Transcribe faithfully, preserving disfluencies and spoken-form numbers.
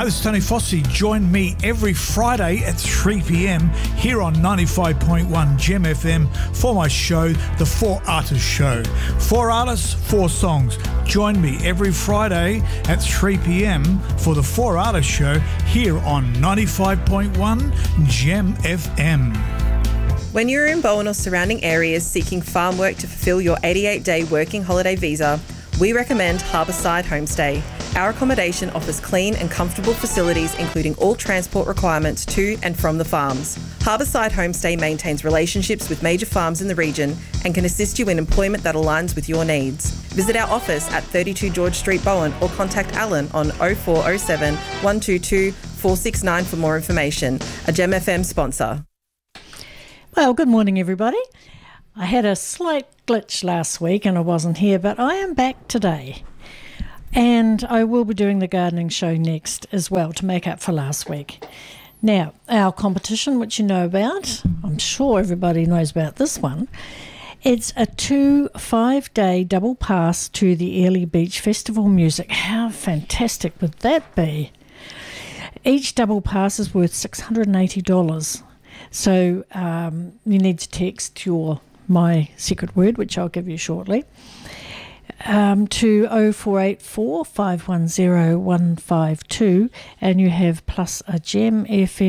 this is Tony Fossey. Join me every Friday at three p.m. here on ninety-five point one Gem F M for my show, The Four Artists Show. Four artists, four songs. Join me every Friday at three p.m. for The Four Artists Show here on ninety-five point one Gem F M. When you're in Bowen or surrounding areas seeking farm work to fulfill your eighty-eight day working holiday visa, we recommend Harbourside Homestay. Our accommodation offers clean and comfortable facilities, including all transport requirements to and from the farms. Harbourside Homestay maintains relationships with major farms in the region and can assist you in employment that aligns with your needs. Visit our office at thirty-two George Street, Bowen, or contact Alan on oh four oh seven, one two two, four six nine for more information. A Gem F M sponsor. Well, good morning, everybody. I had a slight glitch last week and I wasn't here, but I am back today. And I will be doing the gardening show next as well to make up for last week. Now, our competition, which you know about, I'm sure everybody knows about this one. It's a two five-day double pass to the Airlie Beach Festival Music. How fantastic would that be? Each double pass is worth six hundred eighty dollars. So um, you need to text your my secret word, which I'll give you shortly, um, to oh four eight four, five one zero, one five two, and you have plus a Gem F M